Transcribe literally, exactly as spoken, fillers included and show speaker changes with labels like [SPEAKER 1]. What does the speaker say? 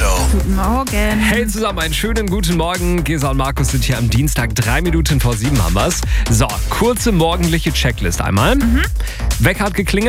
[SPEAKER 1] Show.
[SPEAKER 2] Guten Morgen.
[SPEAKER 3] Hey zusammen, einen schönen guten Morgen. Gesa und Markus sind hier am Dienstag. Drei Minuten vor sieben haben wir's. So, kurze morgendliche Checklist einmal. Mhm. Wecker hat geklingelt.